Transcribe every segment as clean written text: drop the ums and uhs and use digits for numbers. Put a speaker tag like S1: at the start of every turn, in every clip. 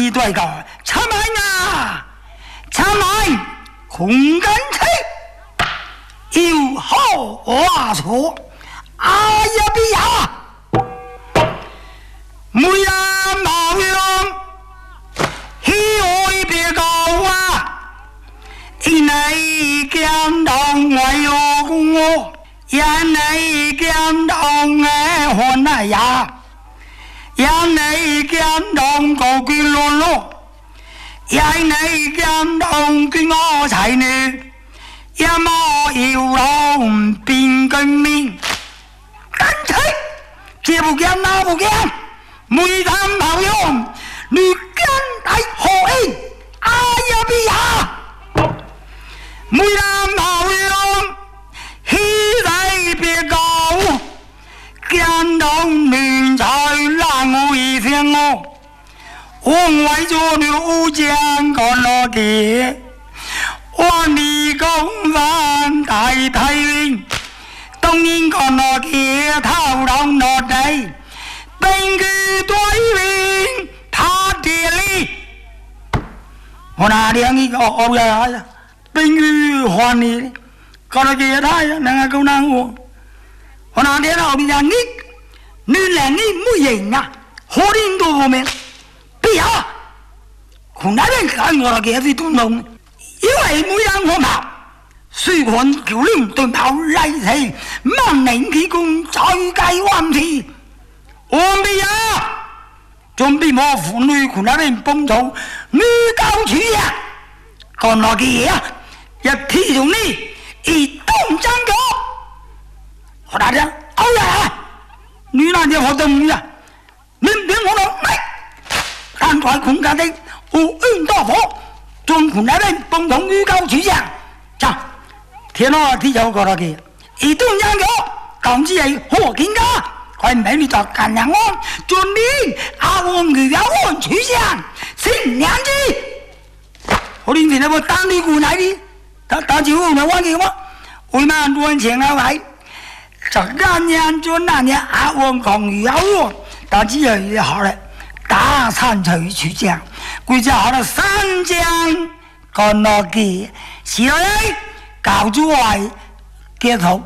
S1: 你对个，出门啊，出门，空间车，有好话说，哎呀比呀，每人毛样，喜爱别个啊，因你见到我有我，因你见到我换来呀。因你见到個佢亂咯，因你見到佢我齊呢，一麼要攞變佢面，跟住這部鏡那部鏡，每談朋友，你跟大學英，哎呀比呀，每談朋友，喜在別個。見到面才讓我一聽我為咗了將個落嘅，我你講翻大太平，當然個落嘅頭浪落地，並佢對面他地里，我那兩個學呀，並佢還你，個落嘅他呀，能夠能我。我那天后面你两你没赢啊，好人都后面，不要，可那边看我那个是都弄，因为每人我跑，虽然叫你对跑来起，万年起功再计万次，我不要，准备我妇女可那边帮助女高处呀，看那个呀，一提中你一动张口。我大家，哎呀，你那点活动呀？明天我弄来，赶快空家的，我运到火，中空那边帮同预告取向，走，天哪，提早过那个，一动张口，讲起来好紧噶，快美女到干阳安，准你阿王预告我取向，新娘子，我领着那个当地姑奶的，他就我们忘记吗？为嘛多钱啊来？这那年就那年阿王讲语要我，但只有一好了，大餐才去讲，规只好了三江干落嘅，是来搞出来结束。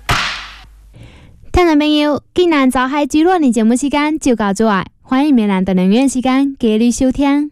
S2: 聽眾朋友，今日就係最熱嘅節目時間就到咗，歡迎明日同樣時間繼續收聽。